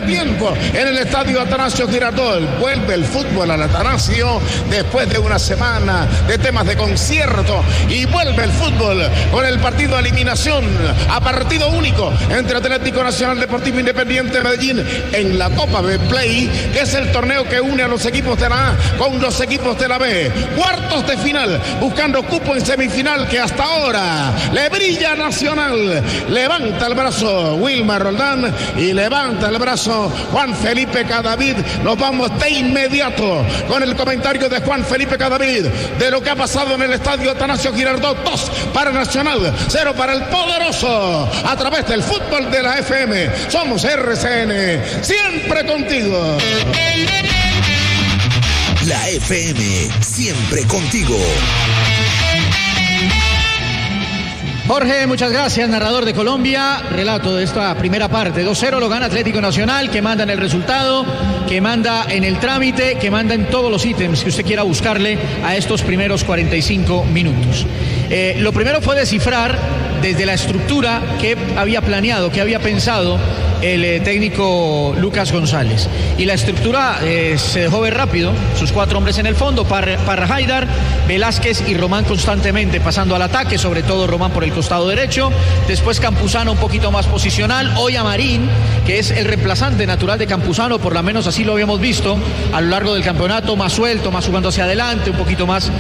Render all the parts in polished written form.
tiempo en el estadio Atanasio Girardot. Vuelve el fútbol al Atanasio después de una semana de temas de concierto y vuelve el fútbol con el partido de eliminación a partido único entre Atlético Nacional Deportivo Independiente Medellín en la Copa Betplay, que es el torneo que une a los equipos de la A con los equipos de la B. Cuartos de final, buscando cupo en semifinal que hasta ahora le brilla Nacional. Levanta el brazo Wilmar Roldán y levanta el brazo Juan Felipe Cadavid. Nos vamos de inmediato con el comentario de Juan Felipe Cadavid de lo que ha pasado en el estadio Atanasio Girardot. 2 para Nacional, 0 para el poderoso, a través del fútbol de la FM. Somos RCN, siempre contigo. La FM, siempre contigo. Jorge, muchas gracias, narrador de Colombia. Relato de esta primera parte. 2-0 lo gana Atlético Nacional, que manda en el resultado, que manda en el trámite, que manda en todos los ítems que usted quiera buscarle a estos primeros 45 minutos. Lo primero fue descifrar desde la estructura que había planeado, que había pensado el técnico Lucas González. Y la estructura se dejó ver rápido. Sus 4 hombres en el fondo, Parra Haidar, Velázquez y Román constantemente pasando al ataque, sobre todo Román por el costado derecho. Después Campuzano un poquito más posicional. Hoy Amarín, que es el reemplazante natural de Campuzano, por lo menos así lo habíamos visto a lo largo del campeonato, más suelto, más jugando hacia adelante, un poquito más,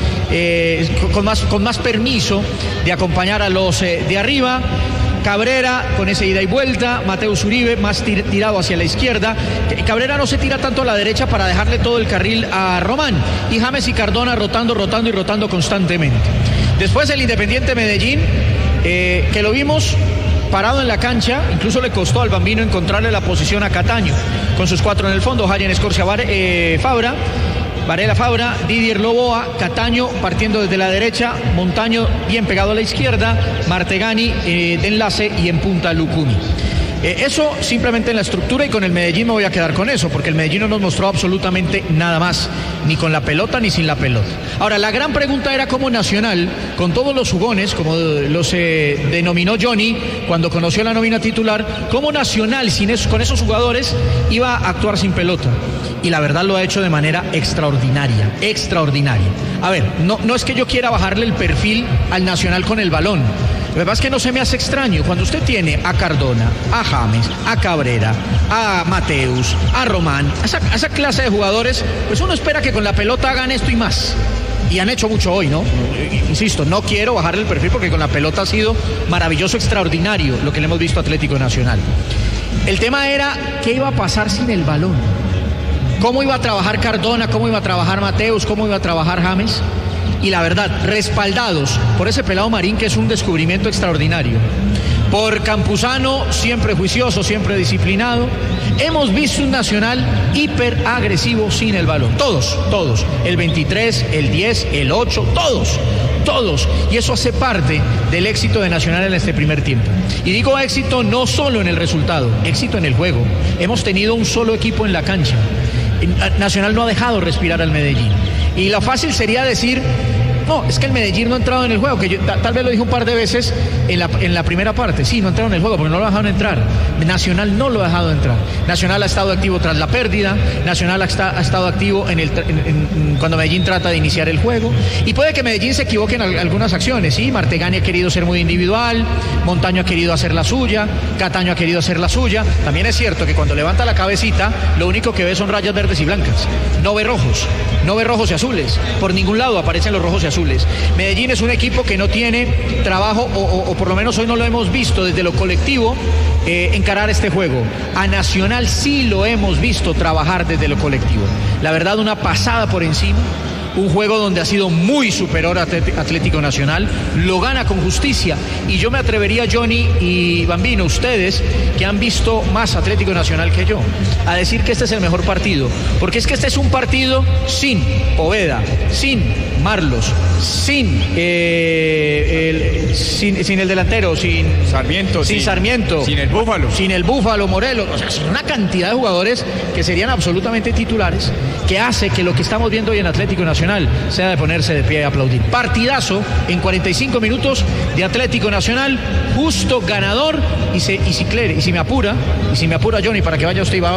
con más permiso de acompañar a los de arriba. Cabrera con ese ida y vuelta, Mateus Uribe más tirado hacia la izquierda. Cabrera no se tira tanto a la derecha para dejarle todo el carril a Román, y James y Cardona rotando constantemente. Después el Independiente Medellín, que lo vimos parado en la cancha, incluso le costó al Bambino encontrarle la posición a Cataño, con sus 4 en el fondo, Hayen, Escorcia, Fabra, Varela Fabra, Didier Loboa, Cataño partiendo desde la derecha, Montaño bien pegado a la izquierda, Martegani de enlace y en punta Lucumi. Eso simplemente en la estructura, y con el Medellín me voy a quedar con eso, porque el Medellín no nos mostró absolutamente nada más, ni con la pelota ni sin la pelota. Ahora, la gran pregunta era cómo Nacional, con todos los jugones, como los denominó Johnny cuando conoció la nómina titular, cómo Nacional con esos jugadores iba a actuar sin pelota. Y la verdad lo ha hecho de manera extraordinaria. A ver, no es que yo quiera bajarle el perfil al Nacional con el balón. Lo que pasa es que no se me hace extraño cuando usted tiene a Cardona, a James, a Cabrera, a Mateus, a Román, a esa clase de jugadores, pues uno espera que con la pelota hagan esto y más. Y han hecho mucho hoy, ¿no? Insisto, no quiero bajarle el perfil porque con la pelota ha sido maravilloso, extraordinario lo que le hemos visto a Atlético Nacional. El tema era qué iba a pasar sin el balón. ¿Cómo iba a trabajar Cardona? ¿Cómo iba a trabajar Mateus? ¿Cómo iba a trabajar James? Y la verdad, respaldados por ese pelado Marín, que es un descubrimiento extraordinario, por Campuzano, siempre juicioso, siempre disciplinado, hemos visto un Nacional hiper agresivo sin el balón. Todos. El 23, el 10, el 8, todos. Y eso hace parte del éxito de Nacional en este primer tiempo. Y digo éxito no solo en el resultado, éxito en el juego. Hemos tenido un solo equipo en la cancha. Nacional no ha dejado respirar al Medellín. Y lo fácil sería decir, no, es que el Medellín no ha entrado en el juego, que yo tal vez lo dije un par de veces en la primera parte. Sí, no ha entrado en el juego porque no lo dejaron entrar. Nacional no lo ha dejado entrar. Nacional ha estado activo tras la pérdida. Nacional ha estado activo cuando Medellín trata de iniciar el juego. Y puede que Medellín se equivoque en algunas acciones. Sí, Martegani ha querido ser muy individual, Montaño ha querido hacer la suya, Cataño ha querido hacer la suya. También es cierto que cuando levanta la cabecita, lo único que ve son rayas verdes y blancas. No ve rojos y azules. Por ningún lado aparecen los rojos y azules. Medellín es un equipo que no tiene trabajo, o por lo menos hoy no lo hemos visto desde lo colectivo, encarar este juego. A Nacional sí lo hemos visto trabajar desde lo colectivo. La verdad, una pasada por encima. Un juego donde ha sido muy superior a Atlético Nacional, lo gana con justicia, y yo me atrevería, Johnny y Bambino, ustedes que han visto más Atlético Nacional que yo, a decir que este es el mejor partido, porque es que este es un partido sin Poveda, sin Marlos, sin el delantero, sin Sarmiento, sin el Búfalo Morelos, o sea, son una cantidad de jugadores que serían absolutamente titulares, que hace que lo que estamos viendo hoy en Atlético Nacional sea de ponerse de pie y aplaudir. Partidazo en 45 minutos de Atlético Nacional, justo ganador, y si me apura Johnny, para que vaya usted y va